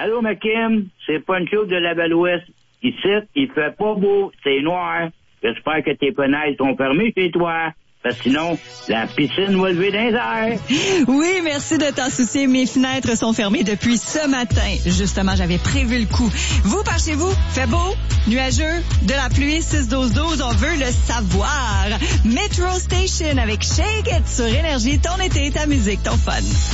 Allô, McKim, c'est Poncho de Laval-Ouest. Ici, il fait pas beau, c'est noir. J'espère que tes fenêtres sont fermées chez toi. Parce que sinon, la piscine va lever dans les airs. Oui, merci de t'en soucier. Mes fenêtres sont fermées depuis ce matin. Justement, j'avais prévu le coup. Vous, par chez vous, fait beau, nuageux, de la pluie, 6-12-12, on veut le savoir. Metro Station avec Shake It sur Énergie, ton été, ta musique, ton fun.